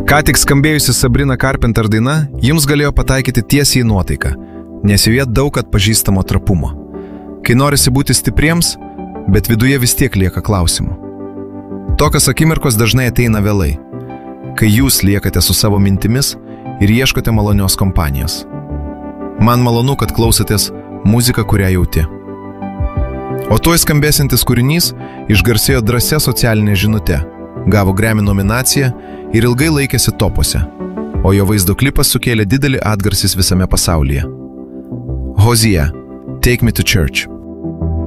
Ką tik skambėjusi Sabrina Carpenter daina jums galėjo pataikyti tiesiai į nuotaiką, nes joje daug atpažįstamo trapumo. Kai norisi būti stipriems, bet viduje vis tiek lieka klausimų. Tokios akimirkos dažnai ateina vėlai, kai jūs liekate su savo mintimis ir ieškote malonios kompanijos. Man malonu, kad klausotės muziką, kurią jauti. O tuoj skambėsintis kūrinys išgarsėjo drąsia socialinė žinute, gavo Grammy nominaciją ir ilgai laikėsi topuose, o jo vaizdo klipas sukėlė didelį atgarsis visame pasaulyje. Hozier, Take Me to Church.